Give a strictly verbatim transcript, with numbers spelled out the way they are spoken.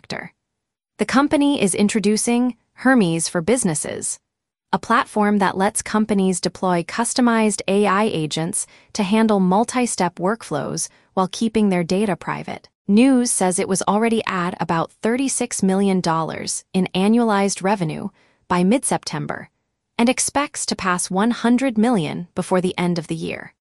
sector. The company is introducing Hermes for Businesses, a platform that lets companies deploy customized A I agents to handle multi-step workflows while keeping their data private. News says it was already at about thirty-six million dollars in annualized revenue by mid-September and expects to pass one hundred million dollars before the end of the year.